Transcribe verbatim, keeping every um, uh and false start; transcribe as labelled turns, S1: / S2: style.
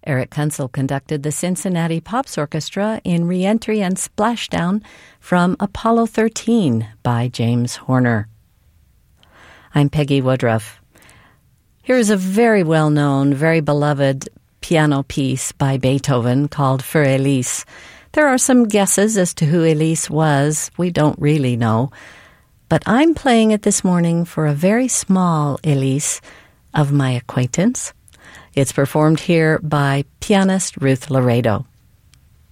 S1: Eric Kunzel conducted the Cincinnati Pops Orchestra in Reentry and Splashdown from Apollo thirteen by James Horner. I'm Peggy Woodruff. Here's a very well-known, very beloved piano piece by Beethoven called Für Elise. There are some guesses as to who Elise was. We don't really know. But I'm playing it this morning for a very small Elise of my acquaintance. It's performed here by pianist Ruth Laredo.